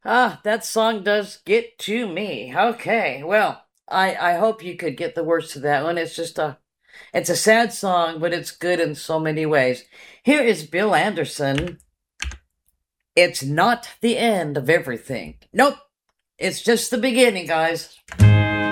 Ah, that song does get to me. Okay, well, I hope you could get the words to that one. It's a sad song, but it's good in so many ways. Here is Bill Anderson. It's not the end of everything. Nope, it's just the beginning, guys.